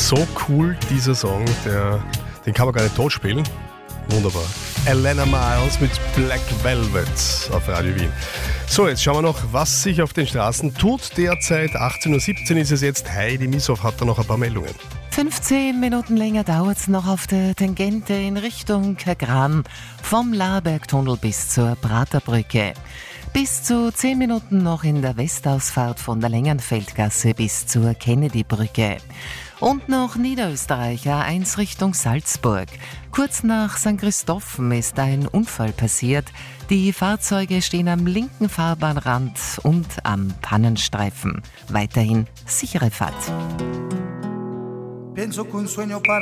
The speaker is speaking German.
So cool, dieser Song, den kann man gar nicht totspielen. Wunderbar. Elena Miles mit Black Velvet auf Radio Wien. So, jetzt schauen wir noch, was sich auf den Straßen tut. Derzeit 18.17 Uhr ist es jetzt. Heidi Mieshoff hat da noch ein paar Meldungen. 15 Minuten länger dauert es noch auf der Tangente in Richtung Kagran, vom Laarbergtunnel bis zur Praterbrücke. Bis zu 10 Minuten noch in der Westausfahrt von der Längenfeldgasse bis zur Kennedybrücke. Und noch Niederösterreich, A1 Richtung Salzburg. Kurz nach St. Christophen ist ein Unfall passiert. Die Fahrzeuge stehen am linken Fahrbahnrand und am Pannenstreifen. Weiterhin sichere Fahrt.